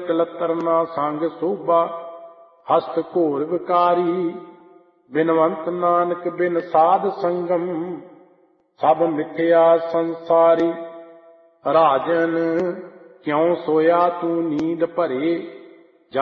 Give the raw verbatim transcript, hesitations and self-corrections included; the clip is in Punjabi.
ਕਲਤਰ ਨਾ ਸੰਗ ਸੋਭਾ, ਹਸਤ ਘੋਰ ਵਿਕਾਰੀ। ਬਿਨਵੰਤ ਨਾਨਕ ਬਿਨ ਸਾਧ ਸੰਗਮ, ਸਭ ਮਿਥਿਆ ਸੰਸਾਰੀ। ਰਾਜਨ ਕਿਉ ਸੋਇਆ ਤੂੰ ਨੀਂਦ ਭਰੇ,